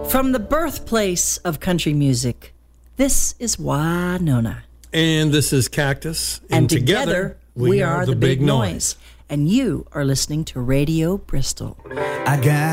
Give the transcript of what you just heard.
From the birthplace of country music, this is Winona. And this is Cactus. And together we are the Big Noise. And you are listening to Radio Bristol. I got